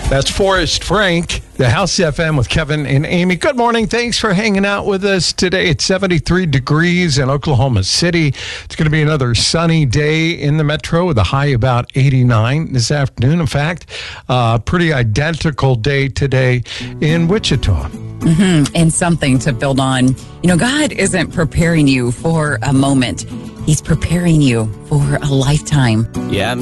That's Forrest Frank, the House FM with Kevin and Amy. Good morning. Thanks for hanging out with us today. It's 73 degrees in Oklahoma City. It's going to be another sunny day in the metro with a high about 89 this afternoon. In fact, pretty identical day today in Wichita. And something to build on. You know, God isn't preparing you for a moment. He's preparing you for a lifetime. Yeah.